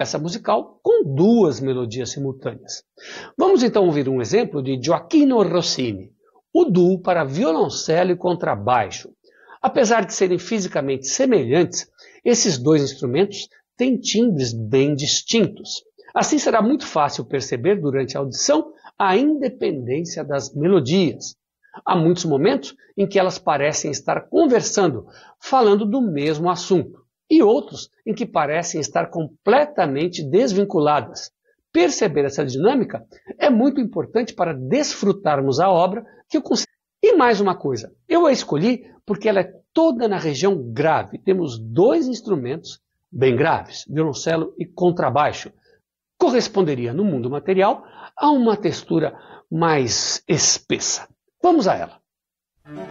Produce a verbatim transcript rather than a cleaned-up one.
peça musical com duas melodias simultâneas. Vamos então ouvir um exemplo de Gioachino Rossini, o duo para violoncelo e contrabaixo. Apesar de serem fisicamente semelhantes, esses dois instrumentos têm timbres bem distintos. Assim será muito fácil perceber durante a audição a independência das melodias. Há muitos momentos em que elas parecem estar conversando, falando do mesmo assunto, e outros em que parecem estar completamente desvinculadas. Perceber essa dinâmica é muito importante para desfrutarmos a obra que eu consigo. E mais uma coisa, eu a escolhi porque ela é toda na região grave. Temos dois instrumentos bem graves, violoncelo e contrabaixo. Corresponderia no mundo material a uma textura mais espessa. Vamos a ela.